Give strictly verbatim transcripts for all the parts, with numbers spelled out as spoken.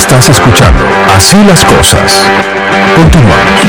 Estás escuchando Así las Cosas. Continuamos.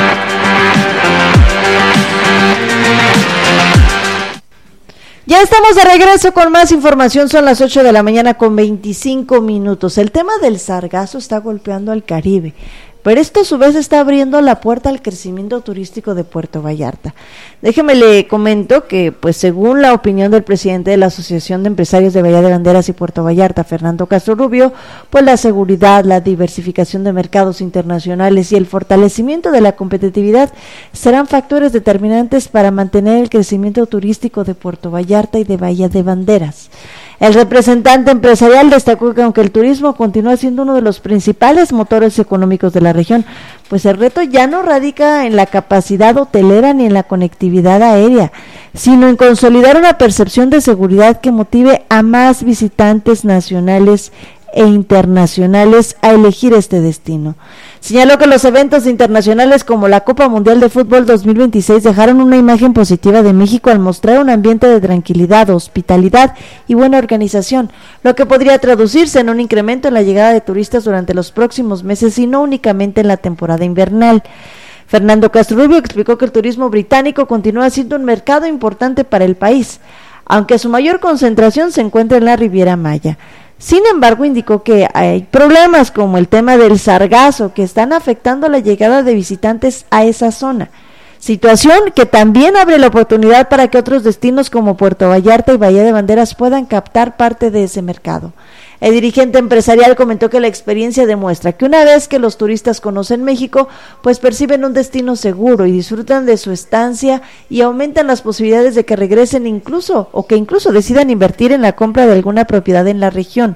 Ya estamos de regreso con más información, son las ocho de la mañana con veinticinco minutos. El tema del sargazo está golpeando al Caribe, pero esto a su vez está abriendo la puerta al crecimiento turístico de Puerto Vallarta. Déjeme le comento que, pues según la opinión del presidente de la Asociación de Empresarios de Bahía de Banderas y Puerto Vallarta, Fernando Castro Rubio, pues la seguridad, la diversificación de mercados internacionales y el fortalecimiento de la competitividad serán factores determinantes para mantener el crecimiento turístico de Puerto Vallarta y de Bahía de Banderas. El representante empresarial destacó que aunque el turismo continúa siendo uno de los principales motores económicos de la región, pues el reto ya no radica en la capacidad hotelera ni en la conectividad aérea, sino en consolidar una percepción de seguridad que motive a más visitantes nacionales e internacionales a elegir este destino. Señaló que los eventos internacionales como la Copa Mundial de Fútbol dos mil veintiséis dejaron una imagen positiva de México al mostrar un ambiente de tranquilidad, hospitalidad y buena organización, lo que podría traducirse en un incremento en la llegada de turistas durante los próximos meses y no únicamente en la temporada invernal. Fernando Castro Rubio explicó que el turismo británico continúa siendo un mercado importante para el país, aunque su mayor concentración se encuentra en la Riviera Maya. Sin embargo, indicó que hay problemas como el tema del sargazo que están afectando la llegada de visitantes a esa zona, situación que también abre la oportunidad para que otros destinos como Puerto Vallarta y Bahía de Banderas puedan captar parte de ese mercado. El dirigente empresarial comentó que la experiencia demuestra que una vez que los turistas conocen México, pues perciben un destino seguro y disfrutan de su estancia y aumentan las posibilidades de que regresen incluso o que incluso decidan invertir en la compra de alguna propiedad en la región.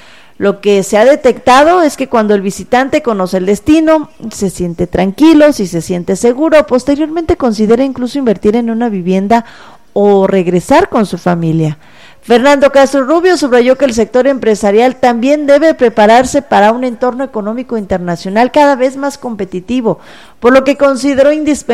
Lo que se ha detectado es que cuando el visitante conoce el destino, se siente tranquilo, si se siente seguro, posteriormente considera incluso invertir en una vivienda o regresar con su familia. Fernando Castro Rubio subrayó que el sector empresarial también debe prepararse para un entorno económico internacional cada vez más competitivo, por lo que consideró indispensable